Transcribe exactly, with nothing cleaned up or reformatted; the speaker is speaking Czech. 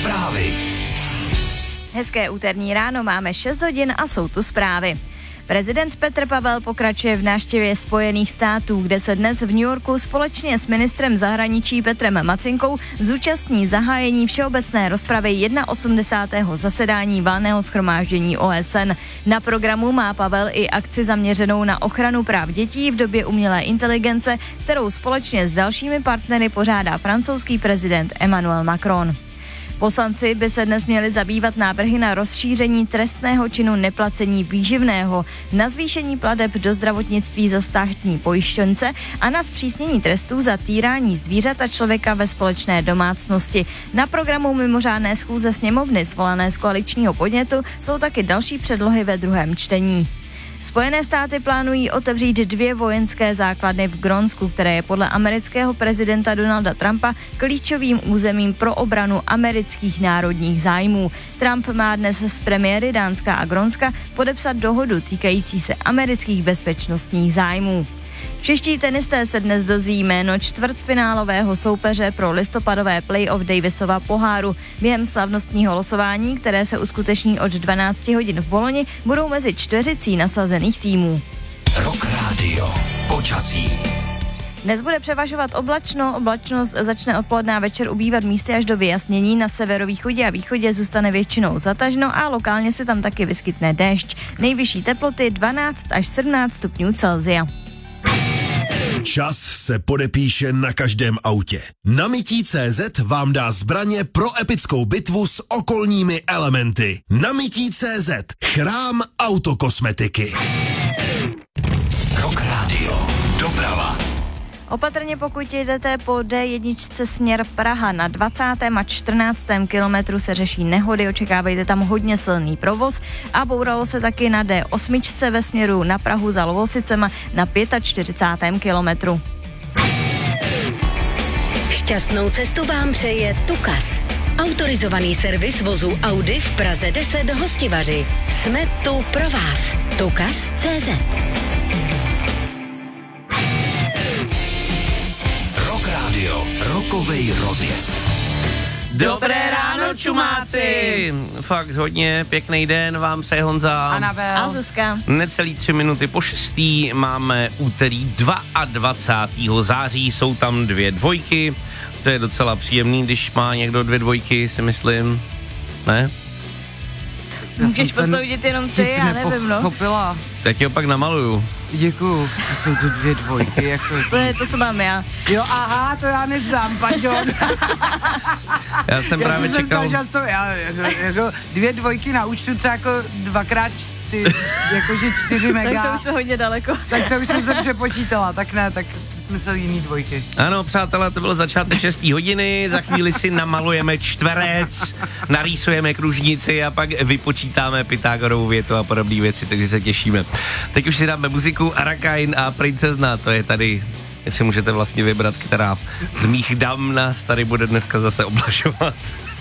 Zprávy. Hezké úterní ráno, máme šest hodin a jsou tu zprávy. Prezident Petr Pavel pokračuje v návštěvě Spojených států, kde se dnes v New Yorku společně s ministrem zahraničí Petrem Macinkou zúčastní zahájení všeobecné rozpravy osmdesátého prvního zasedání valného shromáždění O S N. Na programu má Pavel i akci zaměřenou na ochranu práv dětí v době umělé inteligence, kterou společně s dalšími partnery pořádá francouzský prezident Emmanuel Macron. Poslanci by se dnes měli zabývat návrhy na rozšíření trestného činu neplacení výživného, na zvýšení plateb do zdravotnictví za státní pojištěnce a na zpřísnění trestů za týrání zvířat a člověka ve společné domácnosti. Na programu mimořádné schůze sněmovny svolané z koaličního podnětu jsou taky další předlohy ve druhém čtení. Spojené státy plánují otevřít dvě vojenské základny v Grónsku, které je podle amerického prezidenta Donalda Trumpa klíčovým územím pro obranu amerických národních zájmů. Trump má dnes s premiéry Dánska a Grónska podepsat dohodu týkající se amerických bezpečnostních zájmů. Čeští tenisté se dnes dozví jméno čtvrtfinálového soupeře pro listopadové play-off Davisova poháru. Během slavnostního losování, které se uskuteční od dvanácti hodin v Boloni, budou mezi čtveřicí nasazených týmů. Rock Radio. Počasí. Dnes bude převažovat oblačno, oblačnost začne odpoledne a večer ubývat místy až do vyjasnění. Na severovýchodě a východě zůstane většinou zatažno a lokálně se tam taky vyskytne déšť. Nejvyšší teploty dvanáct až sedmnáct stupňů Celsia. Čas se podepíše na každém autě. Na mytí tečka cé zet vám dá zbraně pro epickou bitvu s okolními elementy. Na mytí tečka cé zet. Chrám autokosmetiky. Rock Radio. Doprava. Opatrně pokud jdete po D jedna směr Praha, na dvacátém a čtrnáctém kilometru se řeší nehody, očekávejte tam hodně silný provoz a bouralo se taky na D osm ve směru na Prahu za Lovosicema na čtyřicátém pátém kilometru. Šťastnou cestu vám přeje Tukas. Autorizovaný servis vozu Audi v Praze deset Hostivaři. Jsme tu pro vás. Tukas tečka cé zet. Radio, rokovej rozjezd. Dobré ráno, čumáci! Fakt hodně pěkný den vám přeje Honza. Anabel. A Zuzka. Necelý tři minuty po šestý máme úterý dvacátého druhého září, jsou tam dvě dvojky. To je docela příjemný, když má někdo dvě dvojky, si myslím. Ne? Můžeš posoudit jenom ty, já nevím, no. Pochopila. Tak jo, pak namaluju. Děkuju, to jsou to dvě dvojky, jak to je? To je to, co mám já. Jo, aha, to já neznám, pardon. Já jsem já právě jsem čekal. Znal, to, já, jako, jako dvě dvojky na účtu, třeba jako dvakrát čtyři, jakože čtyři mega. Tak to už jsme hodně daleko. Tak to už jsem se přepočítala, tak ne, tak smysl jiný dvojky. Ano, přátelé, to byl začátek šesté hodiny, za chvíli si namalujeme čtverec, narýsujeme kružnici a pak vypočítáme Pythagorovou větu a podobné věci, takže se těšíme. Teď už si dáme muziku Arakain a Princezna, to je tady, jestli můžete vlastně vybrat, která z mých dam nás tady bude dneska zase oblažovat.